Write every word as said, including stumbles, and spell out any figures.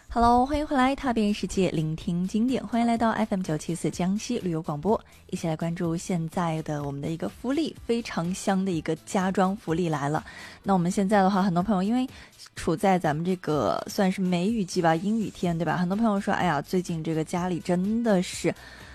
Hello，欢迎回来，踏遍世界，聆听经典，欢迎来到 F M 九七四江西旅游广播，一起来关注现在的我们的一个福利，非常香的一个家装福利来了。那我们现在的话，很多朋友因为处在咱们这个算是梅雨季吧，阴雨天，对吧？很多朋友说，哎呀，最近这个家里真的是